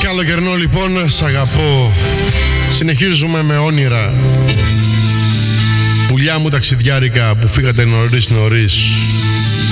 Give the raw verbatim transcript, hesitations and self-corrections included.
καλοκαιρινό λοιπόν, σ' αγαπώ. Συνεχίζουμε με όνειρα. Πουλιά μου ταξιδιάρικα που φύγατε νωρίς νωρίς.